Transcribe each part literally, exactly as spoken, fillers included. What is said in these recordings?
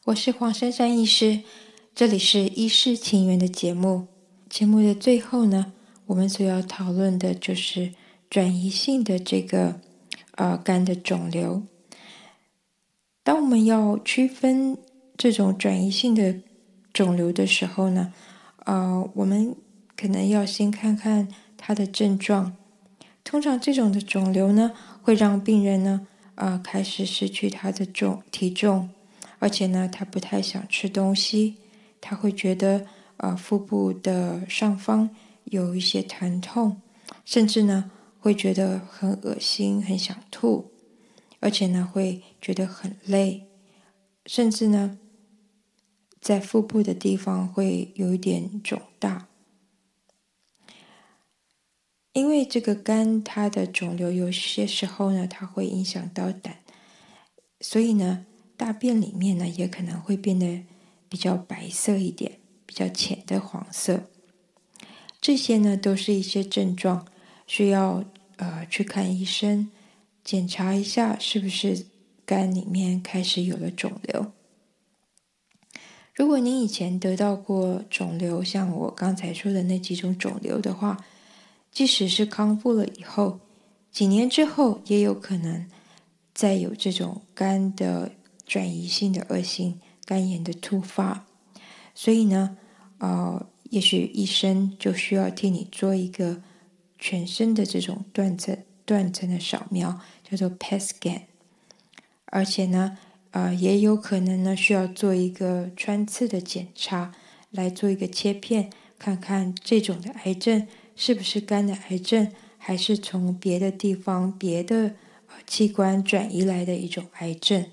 我是黄珊珊医师，这里是医师情缘的节目。节目的最后呢，我们所要讨论的就是转移性的这个呃肝的肿瘤。当我们要区分这种转移性的肿瘤的时候呢，呃，我们可能要先看看它的症状。通常这种的肿瘤呢，会让病人呢，呃，开始失去他的重体重，而且呢，他不太想吃东西，他会觉得呃腹部的上方有一些疼痛，甚至呢会觉得很恶心，很想吐，而且呢会觉得很累，甚至呢在腹部的地方会有一点肿大。因为这个肝它的肿瘤有些时候呢，它会影响到胆，所以呢，大便里面呢也可能会变得比较白色一点，比较浅的黄色。这些呢都是一些症状，需要呃去看医生，检查一下是不是肝里面开始有了肿瘤。如果您以前得到过肿瘤，像我刚才说的那几种肿瘤的话，即使是康复了以后，几年之后也有可能再有这种肝的转移性的恶性肝炎的突发。所以呢，呃，也许医生就需要替你做一个全身的这种断层断层的扫描，叫做 P E T scan。而且呢，呃，也有可能呢需要做一个穿刺的检查，来做一个切片，看看这种的癌症是不是肝的癌症，还是从别的地方、别的呃器官转移来的一种癌症。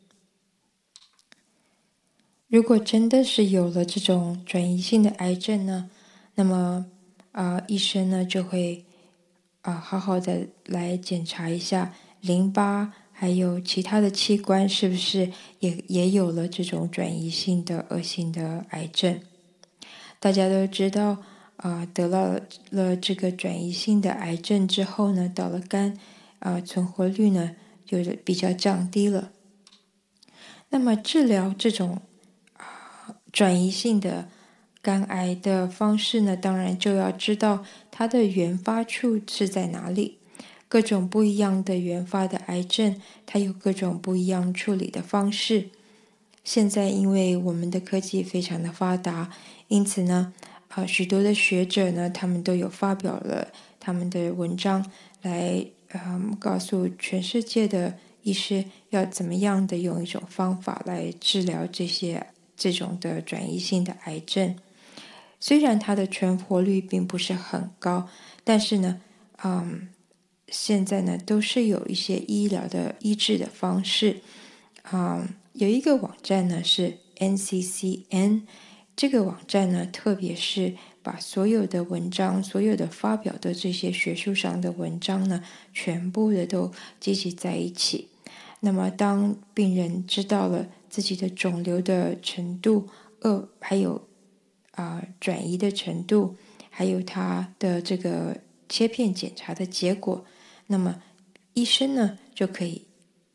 如果真的是有了这种转移性的癌症呢，那么啊、呃，医生呢就会啊、呃、好好的来检查一下淋巴还有其他的器官是不是也也有了这种转移性的恶性的癌症。大家都知道啊、呃，得了了这个转移性的癌症之后呢，到了肝啊、呃，存活率呢就比较降低了。那么治疗这种转移性的肝癌的方式呢，当然就要知道它的原发处是在哪里。各种不一样的原发的癌症，它有各种不一样处理的方式。现在因为我们的科技非常的发达，因此呢，呃，许多的学者呢，他们都有发表了他们的文章来，嗯，告诉全世界的医师要怎么样的用一种方法来治疗这些这种的转移性的癌症。虽然它的存活率并不是很高，但是呢，嗯，现在呢都是有一些医疗的医治的方式。嗯，有一个网站呢是 N C C N， 这个网站呢特别是把所有的文章，所有的发表的这些学术上的文章呢，全部的都集集在一起。那么当病人知道了自己的肿瘤的程度，恶还有啊、呃、转移的程度，还有他的这个切片检查的结果，那么医生呢就可以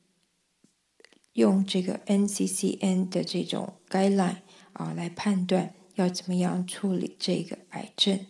用这个 N C C N 的这种 guideline 啊来判断要怎么样处理这个癌症。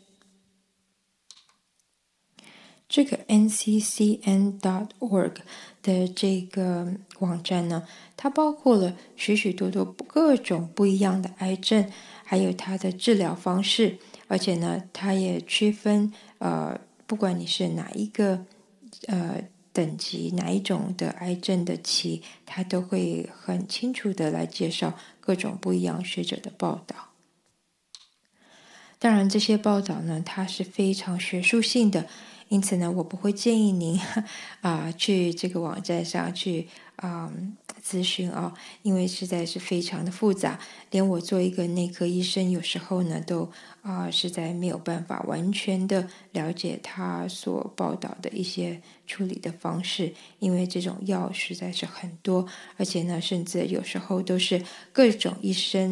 这个 N C C N dot org 的这个网站呢，它包括了许许多多各种不一样的癌症，还有它的治疗方式，而且呢，它也区分呃，不管你是哪一个呃等级哪一种的癌症的期，它都会很清楚的来介绍各种不一样学者的报道。当然，这些报道呢，它是非常学术性的，因此呢，我不会建议您啊、呃、去这个网站上去啊、呃、咨询啊，因为实在是非常的复杂，连我做一个内科医生，有时候呢都啊、呃、实在没有办法完全的了解他所报道的一些处理的方式，因为这种药实在是很多，而且呢，甚至有时候都是各种医生